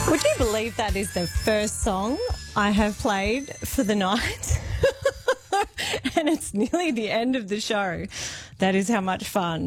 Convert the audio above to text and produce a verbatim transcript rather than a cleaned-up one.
Would you believe that is the first song I have played for the night? And it's nearly the end of the show. That is how much fun